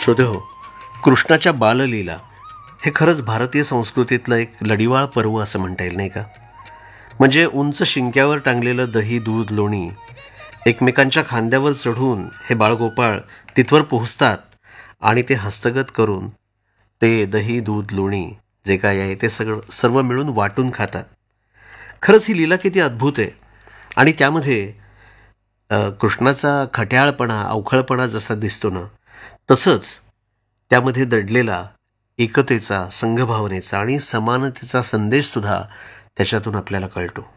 श्रोतेहो, कृष्णाच्या बाललीला हे खरंच भारतीय संस्कृतीतलं एक लढिवाळ पर्व असं म्हणता येईल, नाही का? म्हणजे उंच शिंक्यावर टांगलेलं दही, दूध, लोणी एकमेकांच्या खांद्यावर चढून हे बाळगोपाळ तिथवर पोहोचतात आणि ते हस्तगत करून ते दही, दूध, लोणी जे काय आहे ते सगळं सर्व मिळून वाटून खातात. खरंच ही लीला किती अद्भुत आहे. आणि त्यामध्ये कृष्णाचा खट्याळपणा, अवखळपणा जसा दिसतो ना, तसंच त्यामध्ये दडलेला एकतेचा, संघभावनेचा आणि समानतेचा संदेश सुद्धा त्याच्यातून आपल्याला कळतो.